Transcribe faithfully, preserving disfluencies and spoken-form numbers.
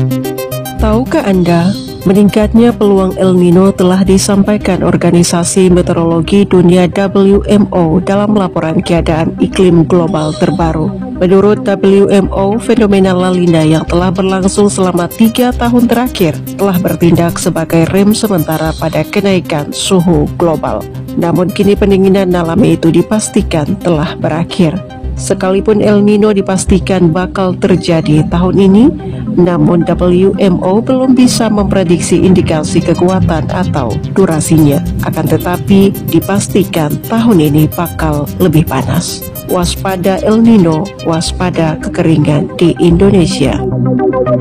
Tahukah Anda, meningkatnya peluang El Nino telah disampaikan Organisasi Meteorologi Dunia W M O dalam laporan keadaan iklim global terbaru. Menurut W M O, fenomena La Nina yang telah berlangsung selama tiga tahun terakhir telah bertindak sebagai rem sementara pada kenaikan suhu global. Namun kini pendinginan alami itu dipastikan telah berakhir. Sekalipun El Nino dipastikan bakal terjadi tahun ini, namun W M O belum bisa memprediksi indikasi kekuatan atau durasinya. Akan tetapi dipastikan tahun ini bakal lebih panas. Waspada El Nino, waspada kekeringan di Indonesia.